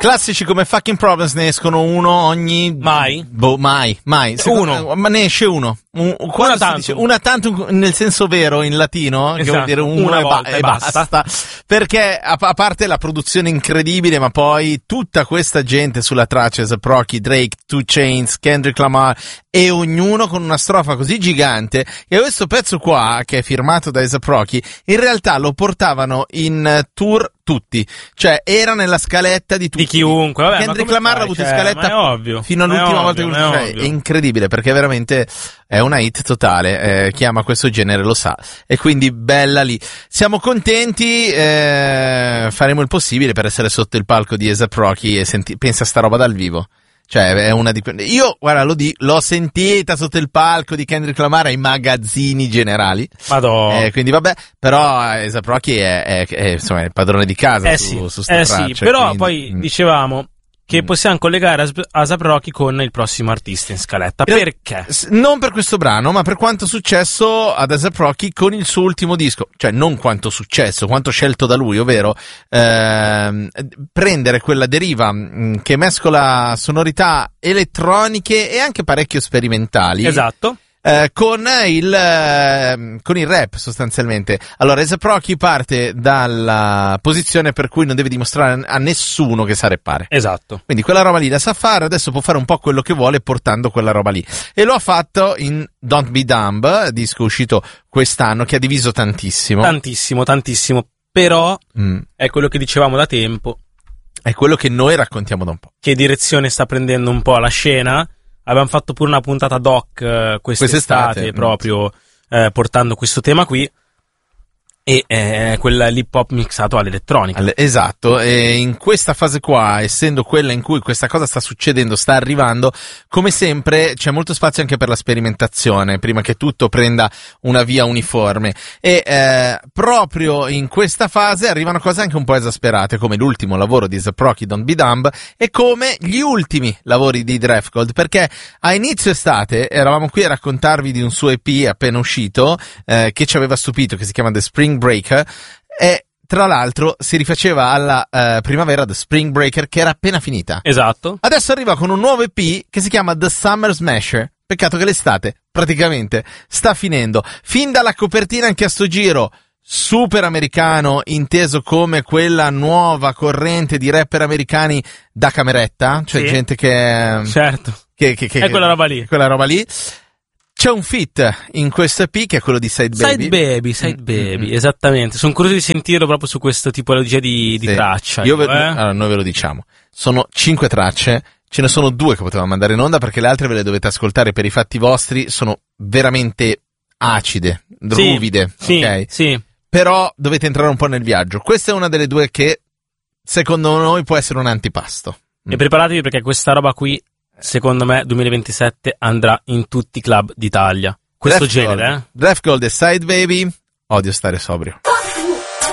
Classici come Fucking Problems ne escono uno ogni... Mai? Mai. Uno. Ma ne esce uno. Quando si dice una tantum nel senso vero in latino, che vuol dire una volta e basta. Perché a parte la produzione incredibile, ma poi tutta questa gente sulla traccia, A$AP Rocky, Drake, 2 Chainz, Kendrick Lamar, e ognuno con una strofa così gigante, e questo pezzo qua, che è firmato da A$AP Rocky, in realtà lo portavano in tour tutti, cioè era nella scaletta di tutti. Di chiunque, vabbè. Kendrick Lamar ha avuto in scaletta ovvio, fino all'ultima volta che lo è incredibile, perché veramente è una hit totale, chi ama questo genere lo sa, e quindi bella lì. Siamo contenti, faremo il possibile per essere sotto il palco di A$AP Rocky e pensa a sta roba dal vivo. Cioè è una di io guarda l'ho sentita sotto il palco di Kendrick Lamar ai magazzini generali. Madonna. Quindi vabbè, però A$AP Rocky è insomma è il padrone di casa su sta traccia, sì, però quindi, poi dicevamo che possiamo collegare A$AP Rocky con il prossimo artista in scaletta. Perché? Non per questo brano, ma per quanto successo ad A$AP Rocky con il suo ultimo disco. Cioè non quanto successo, quanto scelto da lui, ovvero prendere quella deriva che mescola sonorità elettroniche e anche parecchio sperimentali. Esatto. Con il rap sostanzialmente. Allora A$AP Rocky parte dalla posizione per cui non deve dimostrare a nessuno che sa rappare. Esatto. Quindi quella roba lì la sa fare, adesso può fare un po' quello che vuole portando quella roba lì. E lo ha fatto in Don't Be Dumb, disco uscito quest'anno, che ha diviso tantissimo. Tantissimo. Però è quello che dicevamo da tempo. È quello che noi raccontiamo da un po'. Che direzione sta prendendo un po' la scena. Abbiamo fatto pure una puntata doc quest'estate proprio portando questo tema qui, e quella l'hip hop mixato all'elettronica. Esatto, e in questa fase qua, essendo quella in cui questa cosa sta succedendo, sta arrivando, come sempre c'è molto spazio anche per la sperimentazione, prima che tutto prenda una via uniforme, e proprio in questa fase arrivano cose anche un po' esasperate, come l'ultimo lavoro di A$AP Rocky, Don't Be Dumb, e come gli ultimi lavori di Draft Gold, perché a inizio estate eravamo qui a raccontarvi di un suo EP appena uscito, che ci aveva stupito, che si chiama The Spring Breaker, e tra l'altro si rifaceva alla primavera, The Spring Breaker, che era appena finita. Esatto. Adesso arriva con un nuovo EP che si chiama The Summer Smasher. Peccato che l'estate praticamente sta finendo. Fin dalla copertina anche a sto giro, super americano, inteso come quella nuova corrente di rapper americani da cameretta, cioè sì, gente che certo, che è quella roba lì. Quella roba lì. C'è un feat in questo EP che è quello di Side Baby, esattamente. Sono curioso di sentirlo proprio su questa tipologia di traccia. Allora, noi ve lo diciamo. Sono 5 tracce, ce ne sono 2 che potevamo mandare in onda perché le altre ve le dovete ascoltare per i fatti vostri, sono veramente acide, ruvide, ok? Sì. Però dovete entrare un po' nel viaggio. Questa è una delle 2 che secondo noi può essere un antipasto. E preparatevi perché questa roba qui, secondo me 2027 andrà in tutti i club d'Italia. Questo genere, Draft Gold e Side Baby, odio stare sobrio.